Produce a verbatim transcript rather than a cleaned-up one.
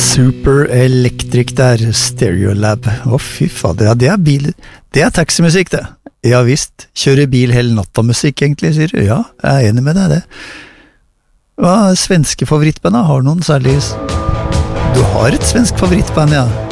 Super Electric der, Stereolab. Å, fy fader, ja, det er bil, det er taximusikk, det. Ja visst, kjører bil hele natta musikk, egentlig, sier du. Ja, jeg er enig med deg, det. Hva er svenske favorittband, da? Har noen særlig... Du har et svensk favorittband, ja.